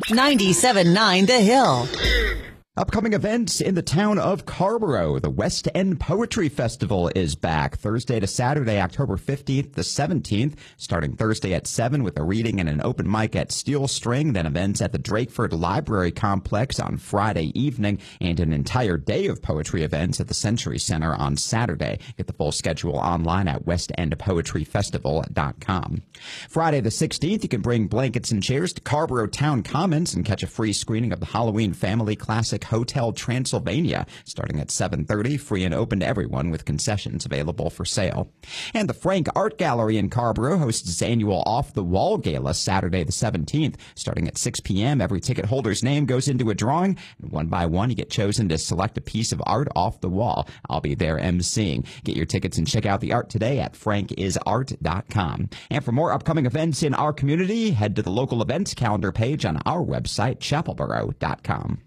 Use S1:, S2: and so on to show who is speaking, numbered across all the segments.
S1: 97.9 The Hill.
S2: Upcoming events in the town of Carrboro. The West End Poetry Festival is back Thursday to Saturday, October 15th to 17th, starting Thursday at 7 with a reading and an open mic at Steel String, then events at the Drakeford Library Complex on Friday evening, and an entire day of poetry events at the Century Center on Saturday. Get the full schedule online at westendpoetryfestival.com. Friday the 16th, you can bring blankets and chairs to Carrboro Town Commons and catch a free screening of the Halloween Family Classic Hotel Transylvania, starting at 7:30, free and open to everyone with concessions available for sale. And the Frank Art Gallery in Carrboro hosts its annual Off the Wall Gala Saturday the 17th, starting at 6 p.m. Every ticket holder's name goes into a drawing, and one by one you get chosen to select a piece of art off the wall. I'll be there emceeing. Get your tickets and check out the art today at frankisart.com. And for more upcoming events in our community, head to the local events calendar page on our website, chapelboro.com.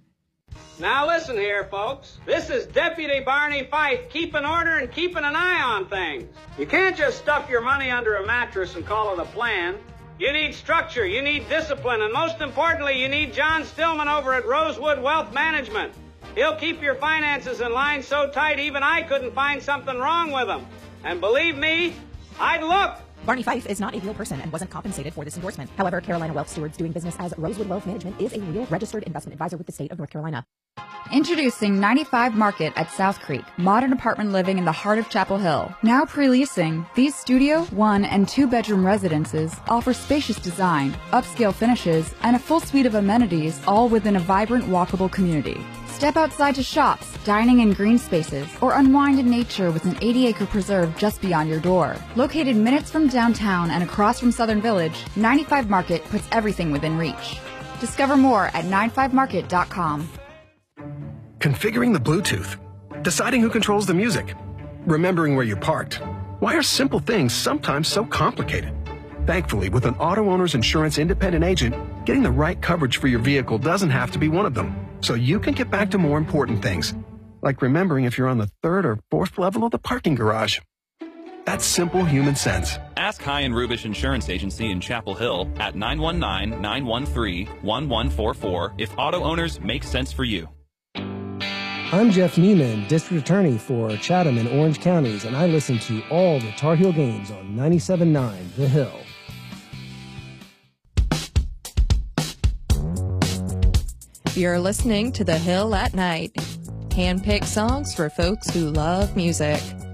S3: Now listen here, folks. This is Deputy Barney Fife keeping order and keeping an eye on things. You can't just stuff your money under a mattress and call it a plan. You need structure, you need discipline, and most importantly, you need John Stillman over at Rosewood Wealth Management. He'll keep your finances in line so tight even I couldn't find something wrong with them. And believe me, I'd look.
S4: Barney Fife is not a real person and wasn't compensated for this endorsement. However, Carolina Wealth Stewards doing business as Rosewood Wealth Management is a real registered investment advisor with the state of North Carolina.
S5: Introducing 95 Market at South Creek, modern apartment living in the heart of Chapel Hill. Now pre-leasing, these studio, 1- and 2-bedroom residences offer spacious design, upscale finishes, and a full suite of amenities, all within a vibrant, walkable community. Step outside to shops, dining in green spaces, or unwind in nature with an 80-acre preserve just beyond your door. Located minutes from downtown and across from Southern Village, 95 Market puts everything within reach. Discover more at 95market.com.
S6: Configuring the Bluetooth, deciding who controls the music, remembering where you parked. Why are simple things sometimes so complicated? Thankfully, with an auto owner's insurance independent agent, getting the right coverage for your vehicle doesn't have to be one of them. So you can get back to more important things, like remembering if you're on the 3rd or 4th level of the parking garage. That's simple human sense.
S7: Ask High and Rubish Insurance Agency in Chapel Hill at 919-913-1144 if auto owners make sense for you.
S8: I'm Jeff Neiman, District Attorney for Chatham and Orange Counties, and I listen to all the Tar Heel games on 97.9 The Hill.
S9: You're listening to The Hill at Night. Hand-picked songs for folks who love music.